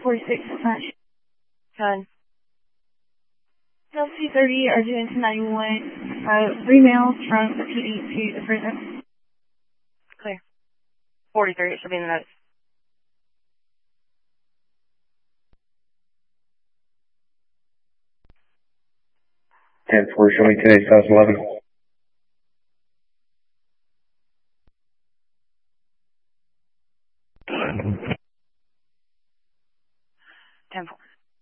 46%. Good. LC30 are doing 291, 3 males from the PD to the prison. Clear. 43, it should be in the notes. 10-4, show me today, South 11. Temple.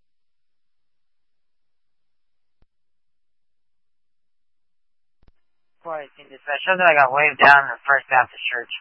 Boy, dispatch. Shows that I got waved down in the First Baptist Church.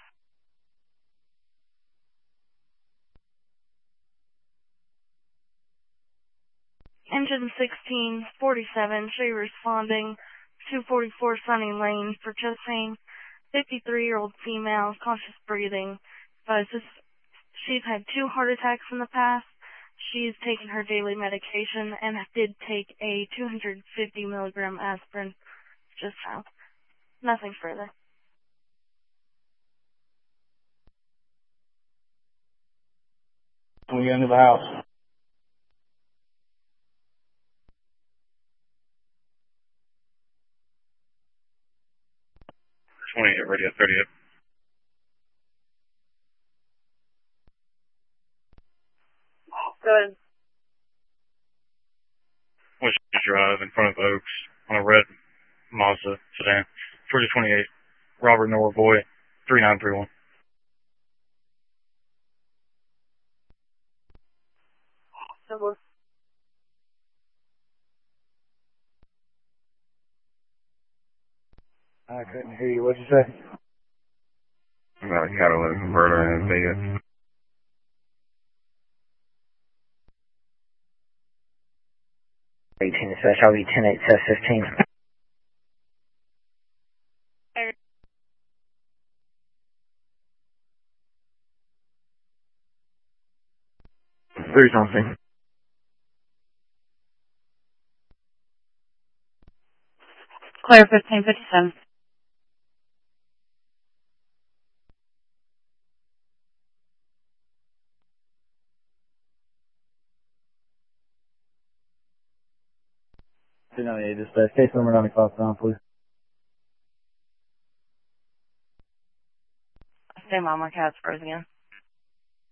Engine 1647, show you responding. 244 Sunny Lane for chest pain. 53-year-old female, conscious breathing. She's had 2 heart attacks in the past. She's taken her daily medication and did take a 250 milligram aspirin just now. Nothing further. We get into the house. Radio 38. Good. West Drive in front of Oaks on a red Mazda sedan. 3028. Robert Norboy, 3931. Simple. I couldn't hear you. What'd you say? About a catalytic converter in Vegas. Dispatch, I'll be 10-8, test 15. There's something. Clear 1557. Dispatch. Case number 95 down, please. Stay on, my cat's froze again.